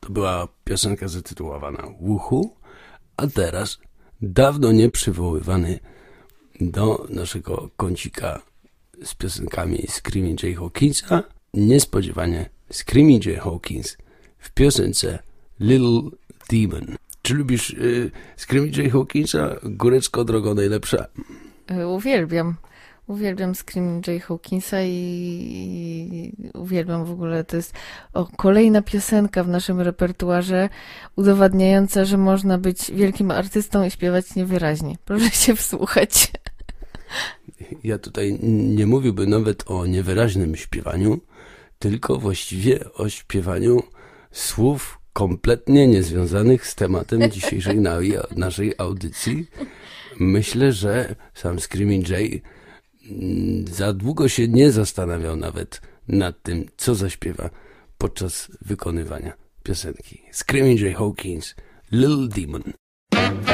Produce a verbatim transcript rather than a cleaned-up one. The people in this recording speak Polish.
To była piosenka zatytułowana Woohoo, a teraz dawno nie przywoływany do naszego kącika z piosenkami Screaming Jay Hawkinsa, niespodziewanie Screaming Jay Hawkins w piosence Little Demon. Czy lubisz y, Screaming Jay Hawkinsa? Górecko drogo najlepsza. Uwielbiam. Uwielbiam Screaming Jay Hawkinsa i, i uwielbiam w ogóle, to jest o, kolejna piosenka w naszym repertuarze udowadniająca, że można być wielkim artystą i śpiewać niewyraźnie. Proszę się wsłuchać. Ja tutaj nie mówiłbym nawet o niewyraźnym śpiewaniu, tylko właściwie o śpiewaniu słów kompletnie niezwiązanych z tematem dzisiejszej naszej audycji. Myślę, że sam Screaming Jay za długo się nie zastanawiał nawet nad tym, co zaśpiewa podczas wykonywania piosenki. Screaming Jay Hawkins, Little Demon.